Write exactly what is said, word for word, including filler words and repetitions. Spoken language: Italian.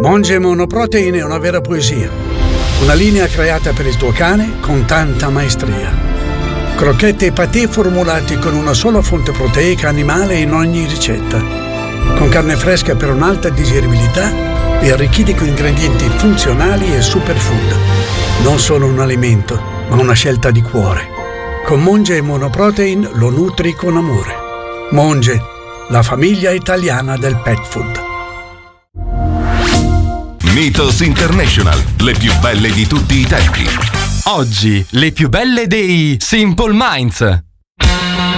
Monge Monoprotein è una vera poesia. Una linea creata per il tuo cane con tanta maestria. Crocchette e patè formulati con una sola fonte proteica animale in ogni ricetta. Con carne fresca per un'alta digeribilità e arricchiti con ingredienti funzionali e superfood. Non solo un alimento, ma una scelta di cuore. Con Monge Monoprotein lo nutri con amore. Monge, la famiglia italiana del pet food. Mythos International, le più belle di tutti i tempi. Oggi, le più belle dei Simple Minds.